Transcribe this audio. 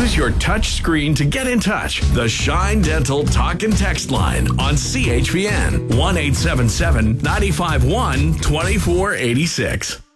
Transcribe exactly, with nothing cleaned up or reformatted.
Use your touch screen to get in touch. The Shine Dental Talk and Text line on C H P N one eight seven seven, nine five one, two four eight six.